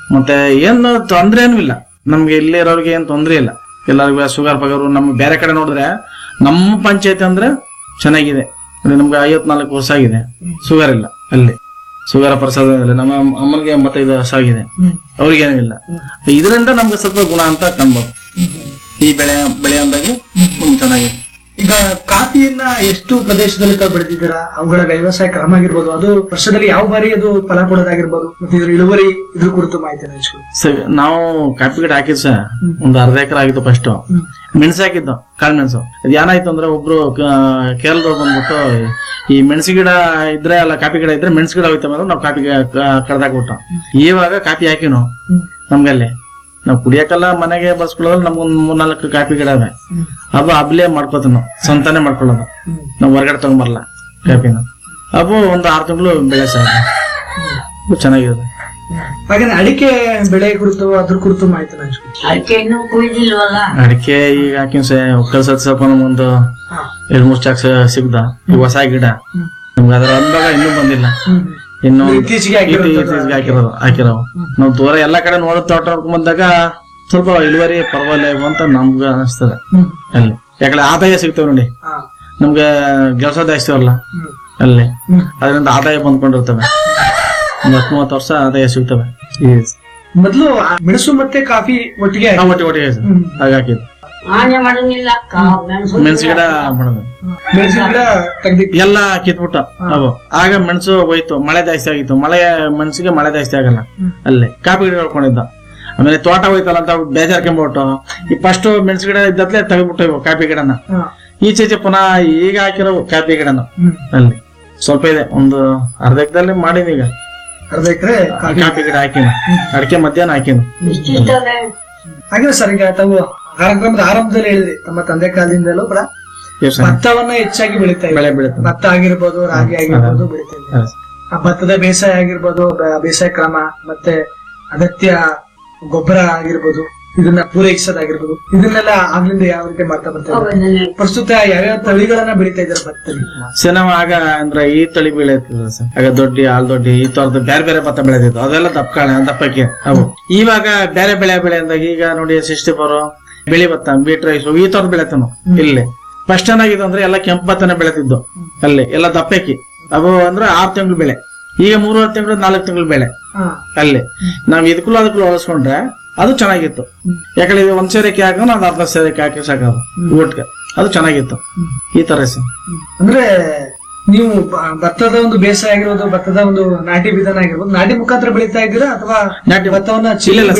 ಮತ್ತೆ ಏನು ತೊಂದ್ರೆ ಏನೂ ಇಲ್ಲ ನಮ್ಗೆ ಇಲ್ಲಿರೋರ್ಗೆ ಏನ್ ತೊಂದ್ರೆ ಇಲ್ಲ. ಎಲ್ಲರಿಗೂ ಶುಗರ್ ಪಗರು ನಮ್ಮ ಬೇರೆ ಕಡೆ ನೋಡಿದ್ರೆ ನಮ್ಮ ಪಂಚಾಯತ್ ಅಂದ್ರೆ ಚೆನ್ನಾಗಿದೆ. ನಮ್ಗೆ 54 ವರ್ಷ ಆಗಿದೆ, ಶುಗರ್ ಇಲ್ಲ. ಅಲ್ಲಿ ಶುಗರ್ ಪ್ರಸಾದ ಇಲ್ಲ. ನಮ್ಮ ಅಮ್ಮನಿಗೆ 85 ವರ್ಷ ಆಗಿದೆ, ಅವ್ರಿಗೇನೂ ಇಲ್ಲ. ಇದರಿಂದ ನಮ್ಗೆ ಸ್ವಲ್ಪ ಗುಣ ಅಂತ ಕಾಣ್ಬೋದು. ಈ ಬೆಳೆ ಅಂದಾಗೆ ಚೆನ್ನಾಗಿದೆ. ಈಗ ಕಾಫಿಯನ್ನ ಎಷ್ಟು ಪ್ರದೇಶದಲ್ಲಿ ತಾವು ಬೆಳೆದಿದ್ದೀರಾ, ಅವುಗಳ ವ್ಯವಸಾಯ ಕ್ರಮ ಆಗಿರ್ಬೋದು, ಅದು ವರ್ಷದಲ್ಲಿ ಯಾವ ಬಾರಿ ಅದು ಫಲ ಕೊಡೋದಾಗಿರ್ಬೋದು, ಮತ್ತೆ ಇದ್ರ ಇಳುವರಿ ಇದ್ರ ಕುರಿತು ಮಾಹಿತಿ ಹಂಚ್ಕೊಳ್ಳಿ. ಸರಿ, ನಾವು ಕಾಫಿ ಗಿಡ ಹಾಕಿದ್ ಸರ್ ಒಂದು ಅರ್ಧ ಎಕರೆ ಆಗಿತ್ತು. ಫಸ್ಟ್ ಮೆಣಸು ಹಾಕಿದ್ದು, ಕಾಳು ಮೆಣಸು. ಅದು ಏನಾಯ್ತು ಅಂದ್ರೆ ಒಬ್ರು ಕೇರಳದವ್ರು ಬಂದ್ಬಿಟ್ಟು ಈ ಮೆಣಸು ಗಿಡ ಇದ್ರೆ ಅಲ್ಲ ಕಾಫಿ ಗಿಡ ಇದ್ರೆ ಮೆಣಸು ಗಿಡ ಹೋಯ್ತಾ ಮೇಲೆ ನಾವು ಕಾಫಿ ಕಡ್ದಾಕ್ಬಿಟ್ಟು ಇವಾಗ ಕಾಫಿ ಹಾಕಿ ನಮ್ಗಲ್ಲಿ ನಾವು ಕುಡಿಯಕಲ್ಲ ಮನೆಗೆ ಬಳಸ್ಕೊಳ್ಳೋದು. ನಮ್ಗೊಂದ್ 3-4 ಕಾಫಿ ಗಿಡ ಅವೆ. ಅದು ಅಬ್ಲೇ ಮಾಡ್ಕೋತೀವಿ, ನಾವು ಸ್ವಂತಾನೆ ಮಾಡ್ಕೊಳ್ಳೋದು. ನಾವು ಹೊರಗಡೆ ತಗೊಂಬರಲ್ಲ ಕಾಫಿನ. ಅವು ಒಂದು 6 ತಿಂಗಳು ಬೆಳೆ ಸರ್, ಚೆನ್ನಾಗಿದೆ. ಹಾಗೆ ಅಡಿಕೆ ಬೆಳೆ ಕುರಿತು ಅದ್ರ ಕುರಿತು ಮಾಹಿತಿ ಹಂಚ್ಕೊಳ್ಳಿ. ಅಡಿಕೆ ಈಗ ಹಾಕಿ ಕಲ್ಸದ್ ಸ್ವಲ್ಪ ನಮ್ಗೊಂದು 2-3 ಚಾಕ್ ಸಿಗ್ದ. ಈ ಹೊಸ ಗಿಡ ನಮ್ಗೆ ಅದರ ಅನುಭವ ಇನ್ನೂ ಬಂದಿಲ್ಲ. ಇನ್ನು ಇತ್ತೀಚೆಗೆ ಹಾಕಿರೋ ನಾವು ದೂರ ಎಲ್ಲಾ ಕಡೆ ತೋಟ ನೋಡ್ಕೊಂಡ್ ಬಂದಾಗ ಸ್ವಲ್ಪ ಇಳುವರಿ ಪರವಾಗಿಲ್ಲ ಅಂತ ನಮ್ಗ ಅನಿಸ್ತದೆ. ಅಲ್ಲಿ ಯಾಕಂದ್ರೆ ಆದಾಯ ಸಿಗ್ತೇವೆ ನೋಡಿ, ನಮ್ಗೆ ಕೆಲಸ ಜಾಸ್ತಿವಲ್ಲ ಅಲ್ಲಿ, ಅದರಿಂದ ಆದಾಯ ಬಂದ್ಕೊಂಡಿರ್ತವೆ. 30 ವರ್ಷ ಆದಾಯ ಸಿಗ್ತವೆ. ಮೊದಲು ಮೆಣಸು ಮತ್ತೆ ಕಾಫಿ ಒಟ್ಟಿಗೆ ಒಟ್ಟಿಗೆ ಹಾಕಿದ್ದು. ಮೆಣಸು ಗಿಡ ಮಾಡೋದು, ಮೆಣಸಿನ ಗಿಡ ತೆಗ್ದಿಟ್ಟು ಎಲ್ಲ ಕಿತ್ಬಿಟ್ಟ ಅವು. ಆಗ ಮೆಣಸು ಹೋಯ್ತು, ಮಳೆ ಜಾಸ್ತಿ ಆಗಿತ್ತು. ಮೆಣಸಿಗೆ ಮಳೆ ಜಾಸ್ತಿ ಆಗಲ್ಲ. ಅಲ್ಲೇ ಕಾಫಿ ಗಿಡ ಹೇಳ್ಕೊಂಡಿದ್ದ. ಆಮೇಲೆ ತೋಟ ಹೋಯ್ತಲ್ಲ ಅಂತ ಬೇಜಾರ್ಕೊಂಡ್ಬಿಟ್ಟು ಈ ಫಸ್ಟ್ ಮೆಣಸು ಗಿಡ ಇದ್ದತ್ಲೆ ತೆಗೆದ್ಬಿಟ್ಟು ಕಾಫಿ ಗಿಡನ ಈಚೆ ಪುನಃ ಈಗ ಹಾಕಿರೋ ಕಾಫಿ ಗಿಡನ ಅಲ್ಲಿ ಸ್ವಲ್ಪ ಇದೆ. ಒಂದು ಅರ್ಧ ಎಕರೆದಲ್ಲಿ ಮಾಡೀನಿ. ಈಗ ಅರ್ಧ ಎಕರೆ ಕಾಫಿ ಗಿಡ ಹಾಕಿನ, ಅಡಿಕೆ ಮಧ್ಯಾಹ್ನ ಹಾಕಿನ. ಹಾಗೆ ಸರ್, ಈಗ ತಾವು ಕಾರ್ಯಕ್ರಮದ ಆರಂಭದಲ್ಲಿ ಹೇಳಿದ್ರಿ ತಮ್ಮ ತಂದೆ ಕಾಲದಿಂದಲೂ ಕೂಡ ಭತ್ತವನ್ನ ಹೆಚ್ಚಾಗಿ ಬೆಳೀತಾ ಇದ್ದಾರೆ. ಭತ್ತ ಆಗಿರ್ಬೋದು, ರಾಗಿ ಆಗಿರ್ಬೋದು ಬೆಳೀತಾ ಇದ್ದಾರೆ. ಆ ಭತ್ತದ ಬೇಸಾಯ ಆಗಿರ್ಬೋದು, ಬೇಸಾಯ ಕ್ರಮ ಮತ್ತೆ ಅಗತ್ಯ ಗೊಬ್ಬರ ಆಗಿರ್ಬೋದು, ಇದನ್ನ ಪೂರೈಸೋದಾಗಿರ್ಬೋದು, ಇದನ್ನೆಲ್ಲ ಆಗ್ಲಿಂದ ಯಾವ ರೀತಿ ಮಾಡ್ತಾ ಬರ್ತಾರೆ. ಪ್ರಸ್ತುತ ಯಾವ್ಯಾವ ತಳಿಗಳನ್ನ ಬೆಳೀತಾ ಇದ್ದಾರೆ ಭತ್ತದಲ್ಲಿ? ಸರ್ ನಾವು ಆಗ ಅಂದ್ರೆ ಈ ತಳಿ ಬೆಳೆಯುತ್ತಿದ್ರು ಸರ್. ಆಗ ದೊಡ್ಡಿ, ಆಲ್ದೊಡ್ಡಿ, ಈ ತರದ ಬೇರೆ ಬೇರೆ ಭತ್ತ ಬೆಳೆದಿತ್ತು. ಅದೆಲ್ಲ ದಪ್ಪಕ್ಕೆ ಅವು. ಇವಾಗ ಬೇರೆ ಬೆಳೆ ಅಂದಾಗ ಈಗ ನೋಡಿ 64 ಬಿಳಿ ಭತ್ತ, ಬೀಟ್ ರೈಸ್, ಈ ತರದ ಬೆಳೆತನು ಇಲ್ಲಿ. ಫಸ್ಟ್ ಏನಾಗಿದೆ ಅಂದ್ರೆ ಎಲ್ಲ ಕೆಂಪು ಭತ್ತನ ಬೆಳೆತಿದ್ದು ಅಲ್ಲಿ, ಎಲ್ಲ ದಪ್ಪಕ್ಕಿ ಅವು ಅಂದ್ರೆ 6 ತಿಂಗಳು ಬೆಳೆ. ಈಗ 3 ತಿಂಗಳು 4 ತಿಂಗಳು ಬೆಳೆ ಅಲ್ಲಿ. ನಾವ್ ಇದಕ್ಕೂ ಅದಕ್ಕೂ ಹೋಲಿಸ್ಕೊಂಡ್ರೆ ಅದು ಚೆನ್ನಾಗಿತ್ತು. ಯಾಕಂದ್ರೆ ಇದು 1 ಸೇರಿಕೆ ಹಾಕೋ ಅದು 10 ಸೇರಿಕೆ ಹಾಕಿ ಸಾಕೋದು ಊಟಕ್ಕೆ, ಅದು ಚೆನ್ನಾಗಿತ್ತು. ಈ ತರ ಸರ್. ಅಂದ್ರೆ ನೀವು ಭತ್ತದ ಒಂದು ಬೇಸಾಯ ಆಗಿರೋದು, ಭತ್ತದ ಒಂದು ನಾಟಿ ವಿಧಾನ ಆಗಿರ್ಬೋದು, ನಾಟಿ ಮುಖಾಂತರ ಬೆಳೀತಾ ಇದ್ದೀರಾ ಅಥವಾ ನಾಟಿ ಭತ್ತವನ್ನ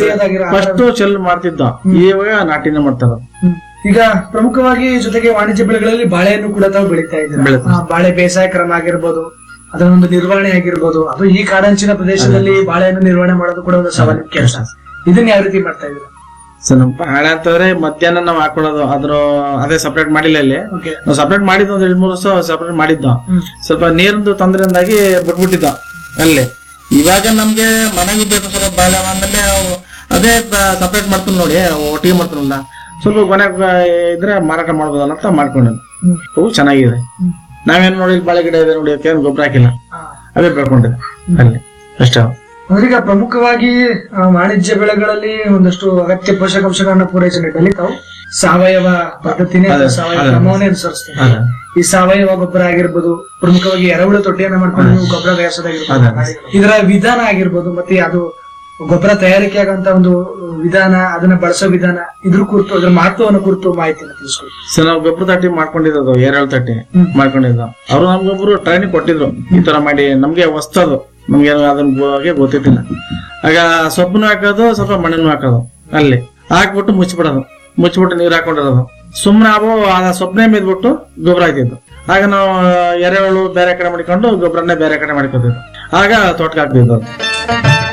ಫಸ್ಟ್ ಚೆಲ್ ಮಾಡ್ತಿದ್ದ, ಇವಾಗ ನಾಟಿನ ಮಾಡ್ತಾರ. ಈಗ ಪ್ರಮುಖವಾಗಿ ಜೊತೆಗೆ ವಾಣಿಜ್ಯ ಬೆಳೆಗಳಲ್ಲಿ ಬಾಳೆಯನ್ನು ಕೂಡ ತಾವು ಬೆಳೀತಾ ಇದ್ದೀರಾ. ಬಾಳೆ ಬೇಸಾಯ ಕ್ರಮ ಆಗಿರ್ಬೋದು, ಅದರ ಒಂದು ನಿರ್ವಹಣೆ ಆಗಿರ್ಬೋದು, ಅದು ಈ ಕಾಡಂಚಿನ ಪ್ರದೇಶದಲ್ಲಿ ಬಾಳೆಯನ್ನು ನಿರ್ವಹಣೆ ಮಾಡೋದು ಕೂಡ ಒಂದು ಸವಾಲಿನ ಕೆಲಸ. ಇದನ್ನ ಯಾವ ರೀತಿ ಮಾಡ್ತಾ ಇದ್ದೀರಾ? ಸರ್ ನಮ್ಮ ಬಾಳೆ ಅಂತಂದ್ರೆ ಮಧ್ಯಾಹ್ನ ನಾವು ಹಾಕೊಳ್ಳೋದು, ಅದೇ ಸಪರೇಟ್ ಮಾಡಿಲ್ಲ. ಇಲ್ಲಿ ನಾವು ಸಪರೇಟ್ ಮಾಡಿದ್ದು ಒಂದು 2-3 ವರ್ಷ ಸಪರೇಟ್ ಮಾಡಿದ್ದ. ಸ್ವಲ್ಪ ನೀರಿಂದು ತೊಂದರೆಯಿಂದಾಗಿ ಬಿಟ್ಬಿಟ್ಟಿದ್ದ ಅಲ್ಲಿ. ಇವಾಗ ನಮ್ಗೆ ಮನೆಗೆ ಬೇಕು ಸ್ವಲ್ಪ ಬಾಳೆ ಆಮೇಲೆ ಅದೇ ಸಪರೇಟ್ ಮಾಡ್ತೀನಿ ನೋಡಿ, ಒಟ್ಟಿಗೆ ಮಾಡ್ತೀನಲ್ಲ, ಸ್ವಲ್ಪ ಕೊನೆ ಇದ್ರೆ ಮಾರಾಟ ಮಾಡ್ಬೋದಲ್ಲ ಅಂತ ಮಾಡ್ಕೊಂಡಿದ್ದು. ಹೂ ಚೆನ್ನಾಗಿದೆ. ನಾವೇನ್ ನೋಡಿ ಬಾಳೆ ಗಿಡ ಇದೆ ನೋಡಿ, ಏನು ಗೊಬ್ಬರ ಹಾಕಿಲ್ಲ, ಅದೇ ಬೆಳ್ಕೊಂಡಿದೆ ಅಲ್ಲಿ ಅಷ್ಟೇ. ಈಗ ಪ್ರಮುಖವಾಗಿ ವಾಣಿಜ್ಯ ಬೆಳೆಗಳಲ್ಲಿ ಒಂದಷ್ಟು ಅಗತ್ಯ ಪೋಷಕಾಂಶಗಳನ್ನ ಪೂರೈಸುವ ನಿಟ್ಟಿನಲ್ಲಿ ತಾವು ಸಾವಯವ ಪದ್ಧತಿನೇ, ಸಾವಯವ ಕ್ರಮವನ್ನೇ ಅನುಸರಿಸ್ತೀವಿ. ಈ ಸಾವಯವ ಗೊಬ್ಬರ ಆಗಿರ್ಬೋದು, ಪ್ರಮುಖವಾಗಿ ಎರೆಹುಳು ತೊಟ್ಟಿಯನ್ನ ಮಾಡ್ಕೊಂಡು ನೀವು ಗೊಬ್ಬರ ತಯಾರಿಸೋದಾಗಿರ್ಬೋದು, ಇದರ ವಿಧಾನ ಆಗಿರ್ಬೋದು, ಮತ್ತೆ ಅದು ಗೊಬ್ಬರ ತಯಾರಿಕೆ ಆಗಂತ ಒಂದು ವಿಧಾನ, ಅದನ್ನ ಬಳಸೋ ವಿಧಾನ, ಇದ್ರ ಕುರಿತು ಅದರ ಮಹತ್ವವನ್ನು ಕುರಿತು ಮಾಹಿತಿನ ತಿಳಿಸ್ಕೊಡಿ ಸರ್. ನಾವು ಗೊಬ್ಬರ ತಟ್ಟಿ ಮಾಡ್ಕೊಂಡಿದ್ದು, ಎರೆಹುಳು ತಟ್ಟಿ ಮಾಡ್ಕೊಂಡಿದ್ದು. ಅವರು ನಮ್ಗೊಬ್ರು ಟ್ರೈನಿಂಗ್ ಕೊಟ್ಟಿದ್ರು, ಈ ತರ ಮಾಡಿ. ನಮ್ಗೆ ಹೊಸ್ತದು, ನಮ್ಗೆ ಅದನ್ನ ಬಗ್ಗೆ ಗೊತ್ತಿದ್ದಿಲ್ಲ. ಆಗ ಸೊಪ್ಪನ್ನು ಹಾಕೋದು, ಸ್ವಲ್ಪ ಮಣ್ಣನ್ನು ಹಾಕೋದು, ಅಲ್ಲಿ ಹಾಕ್ಬಿಟ್ಟು ಮುಚ್ಚಿಬಿಟ್ಟು ನೀರ್ ಹಾಕೊಂಡಿರೋದು. ಸುಮ್ನೆ ಅವು ಸೊಪ್ಪನೆ ಮೇದ್ಬಿಟ್ಟು ಗೊಬ್ಬರ ಹಾಕಿದ್ದು. ಆಗ ನಾವು ಎರೆಹುಳು ಬೇರೆ ಕಡೆ ಮಾಡಿಕೊಂಡು ಗೊಬ್ಬರನ್ನೇ ಬೇರೆ ಕಡೆ ಮಾಡ್ಕೊತಿದ್ವಿ. ಆಗ ತೋಟಕ್ಕೆ ಹಾಕ್ತಿದ್ದು.